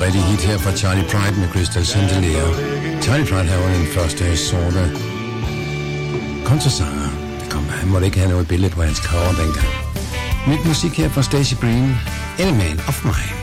rigtig hit her fra Charlie Pride med Crystal Chandelier. Charlie Pride her var den første sorte kontrasanger. Han måtte ikke have noget billede på hans cover dengang. Nyt musik her fra Stacey Green, Element of Mine.